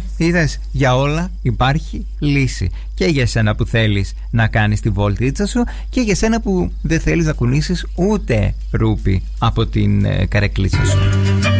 Είδες, για όλα υπάρχει λύση. Και για σένα που θέλεις να κάνεις τη βόλτιτσα σου, και για σένα που δεν θέλεις να κουνήσεις ούτε ρούπι από την καρεκλίτσα σου.